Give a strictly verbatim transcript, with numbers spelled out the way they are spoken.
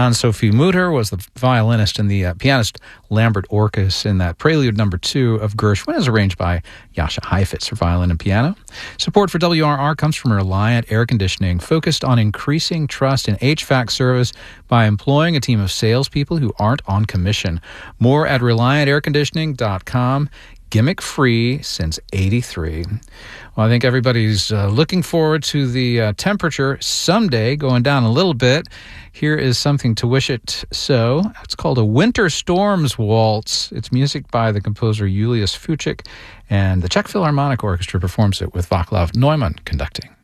Anne-Sophie Mutter was the violinist, and the uh, pianist Lambert Orkus in that Prelude Number Two of Gershwin is arranged by Jascha Heifetz for violin and piano. Support for W R R comes from Reliant Air Conditioning, focused on increasing trust in H V A C service by employing a team of salespeople who aren't on commission. More at reliant air conditioning dot com. Gimmick free since eighty-three. Well, I think everybody's uh, looking forward to the uh, temperature someday going down a little bit. Here is something to wish it so. It's called a Winter Storms Waltz. It's music by the composer Julius Fučík, and the Czech Philharmonic Orchestra performs it with Václav Neumann conducting.